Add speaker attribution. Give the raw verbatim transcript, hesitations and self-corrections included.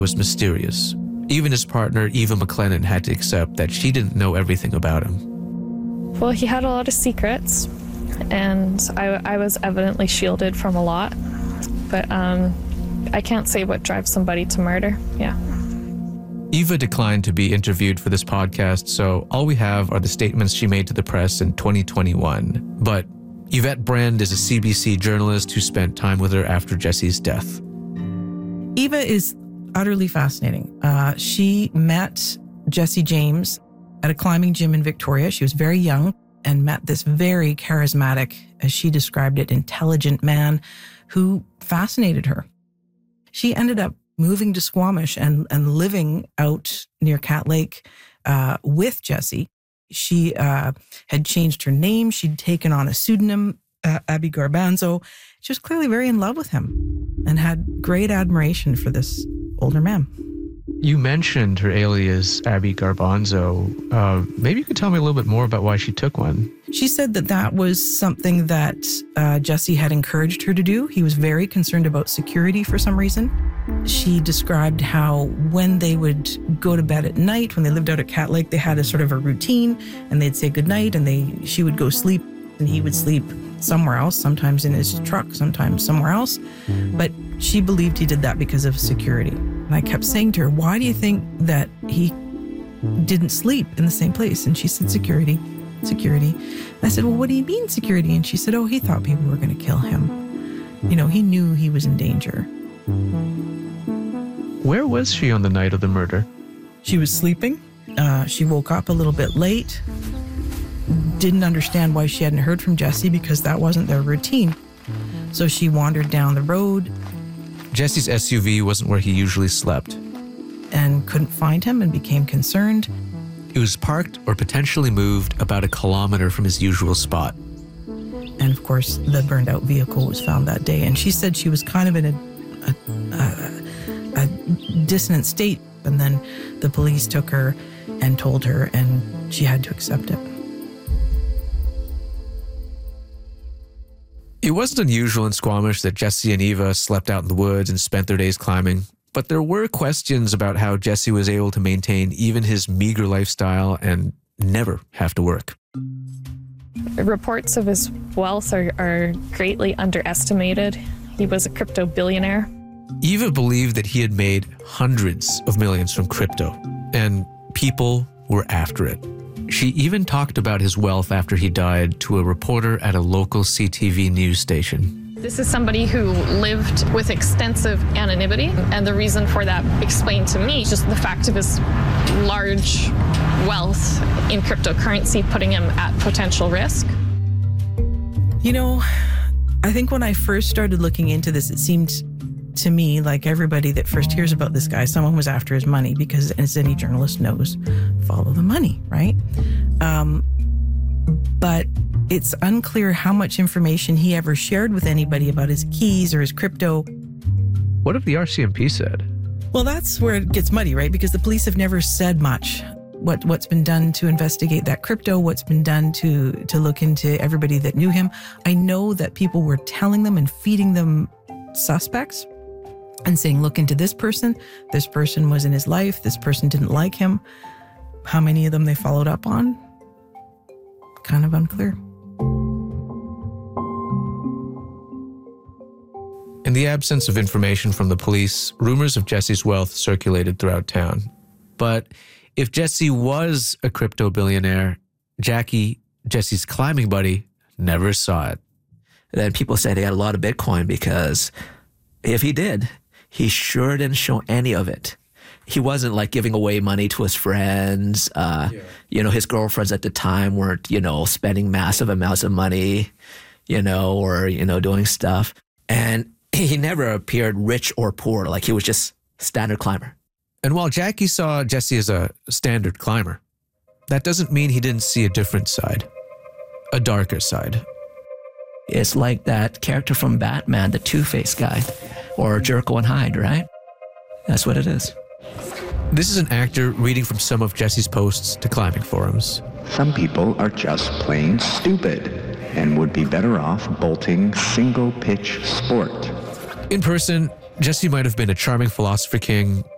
Speaker 1: was mysterious. Even his partner, Eva McLennan, had to accept that she didn't know everything about him.
Speaker 2: Well, he had a lot of secrets, and I, I was evidently shielded from a lot. But um, I can't say what drives somebody to murder. Yeah.
Speaker 1: Eva declined to be interviewed for this podcast, so all we have are the statements she made to the press in twenty twenty-one. But Yvette Brand is a C B C journalist who spent time with her after Jesse's death.
Speaker 3: Eva is utterly fascinating. Uh, she met Jesse James at a climbing gym in Victoria. She was very young and met this very charismatic, as she described it, intelligent man who fascinated her. She ended up moving to Squamish and, and living out near Cat Lake uh, with Jesse. She uh, had changed her name. She'd taken on a pseudonym, uh, Abby Garbanzo. She was clearly very in love with him and had great admiration for this older man.
Speaker 1: You mentioned her alias, Abby Garbanzo. Uh, maybe you could tell me a little bit more about why she took one.
Speaker 3: She said that that was something that uh, Jesse had encouraged her to do. He was very concerned about security for some reason. She described how when they would go to bed at night, when they lived out at Cat Lake, they had a sort of a routine, and they'd say goodnight, and they she would go sleep, and he would sleep somewhere else, sometimes in his truck, sometimes somewhere else. But she believed he did that because of security. And I kept saying to her, why do you think that he didn't sleep in the same place? And she said, security, security. And I said, well, what do you mean security? And she said, oh, he thought people were going to kill him. You know, he knew he was in danger.
Speaker 1: Where was she on the night of the murder?
Speaker 3: She was sleeping. Uh, she woke up a little bit late. Didn't understand why she hadn't heard from Jesse because that wasn't their routine. So she wandered down the road.
Speaker 1: Jesse's S U V wasn't where he usually slept.
Speaker 3: And couldn't find him and became concerned.
Speaker 1: It was parked or potentially moved about a kilometer from his usual spot.
Speaker 3: And of course, the burned out vehicle was found that day. And she said she was kind of in a, a, a, a dissonant state. And then the police took her and told her, and she had to accept it.
Speaker 1: It wasn't unusual in Squamish that Jesse and Eva slept out in the woods and spent their days climbing, but there were questions about how Jesse was able to maintain even his meager lifestyle and never have to work.
Speaker 2: Reports of his wealth are, are greatly underestimated. He was a crypto billionaire.
Speaker 1: Eva believed that he had made hundreds of millions from crypto, and people were after it. She even talked about his wealth after he died to a reporter at a local C T V news station.
Speaker 2: This is somebody who lived with extensive anonymity, and the reason for that explained to me just the fact of his large wealth in cryptocurrency putting him at potential risk.
Speaker 3: You know, I think when I first started looking into this, it seemed to me, like everybody that first hears about this guy, someone was after his money because, as any journalist knows, follow the money, right? Um, but it's unclear how much information he ever shared with anybody about his keys or his crypto.
Speaker 1: What if the R C M P said?
Speaker 3: Well, that's where it gets muddy, right? Because the police have never said much. What, what's been done to investigate that crypto, what's been done to, to look into everybody that knew him. I know that people were telling them and feeding them suspects and saying, look into this person. This person was in his life. This person didn't like him. How many of them they followed up on? Kind of unclear.
Speaker 1: In the absence of information from the police, rumors of Jesse's wealth circulated throughout town. But if Jesse was a crypto billionaire, Jackie, Jesse's climbing buddy, never saw it.
Speaker 4: Then people said he had a lot of Bitcoin because if he did, he sure didn't show any of it. He wasn't like giving away money to his friends. Uh, yeah. You know, his girlfriends at the time weren't, you know, spending massive amounts of money, you know, or, you know, doing stuff. And he never appeared rich or poor. Like he was just standard climber.
Speaker 1: And while Jackie saw Jesse as a standard climber, that doesn't mean he didn't see a different side, a darker side.
Speaker 4: It's like that character from Batman, the Two-Face guy, or Jekyll and Hyde, right? That's what it is.
Speaker 1: This is an actor reading from some of Jesse's posts to climbing forums.
Speaker 5: Some people are just plain stupid and would be better off bolting single-pitch sport.
Speaker 1: In person, Jesse might have been a charming philosopher king,